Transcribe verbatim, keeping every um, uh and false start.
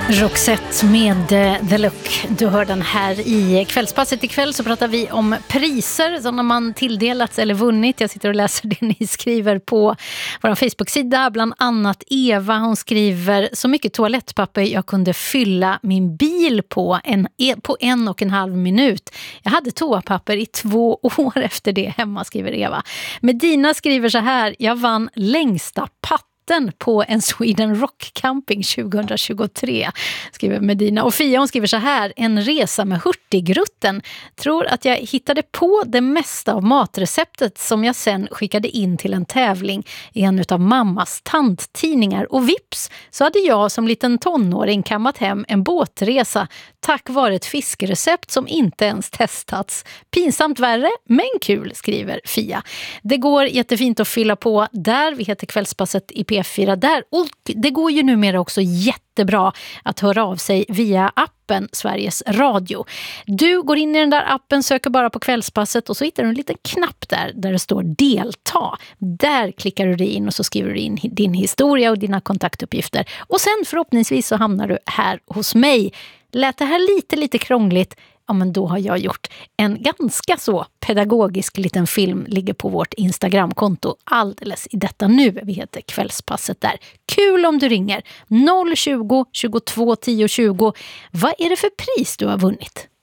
Roxette med The Look. Du hör den här i kvällspasset. Ikväll så pratar vi om priser som man tilldelats eller vunnit. Jag sitter och läser det ni skriver på vår Facebook-sida. Bland annat Eva, hon skriver: så mycket toalettpapper jag kunde fylla min bil på en, på en och en halv minut. Jag hade toapapper i två år efter det hemma, skriver Eva. Medina skriver så här: jag vann längsta patt på en Sweden Rock Camping tjugohundratjugotre, skriver Medina. Och Fia, hon skriver så här: en resa med Hurtigruten. Tror att jag hittade på det mesta av matreceptet som jag sen skickade in till en tävling i en av mammas tandtidningar. Och vips, så hade jag som liten tonåring kammat hem en båtresa tack vare ett fiskrecept som inte ens testats. Pinsamt värre, men kul, skriver Fia. Det går jättefint att fylla på där. Vi heter Kvällspasset i P fyra där. Och det går ju numera också jättebra att höra av sig via appen Sveriges Radio. Du går in i den där appen, söker bara på Kvällspasset och så hittar du en liten knapp där där det står delta. Där klickar du dig in och så skriver du in din historia och dina kontaktuppgifter. Och sen förhoppningsvis så hamnar du här hos mig. Lät det här lite, lite krångligt? Ja, men då har jag gjort en ganska så pedagogisk liten film, ligger på vårt Instagramkonto alldeles i detta nu. Vi heter Kvällspasset där. Kul om du ringer noll tjugo, tjugotvå, tio, tjugo. Vad är det för pris du har vunnit?